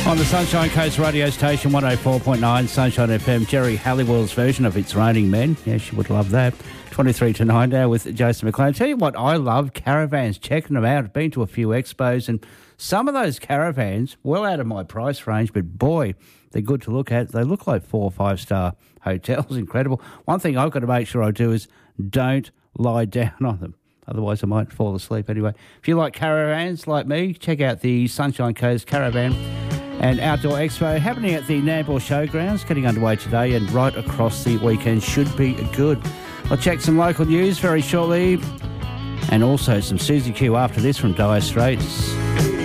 On the Sunshine Coast radio station, 104.9 Sunshine FM, Jerry Halliwell's version of It's Raining Men. Yeah, she would love that. 23 to 9 now with Jason McLean. Tell you what, I love caravans, checking them out. I've been to a few expos, and some of those caravans, well out of my price range, but boy, they're good to look at. They look like 4 or 5 star hotels. Incredible. One thing I've got to make sure I do is don't lie down on them. Otherwise, I might fall asleep anyway. If you like caravans like me, check out the Sunshine Coast Caravan and Outdoor Expo happening at the Nambour Showgrounds, getting underway today and right across the weekend. Should be good. I'll check some local news very shortly, and also some Susie Q after this from Dire Straits.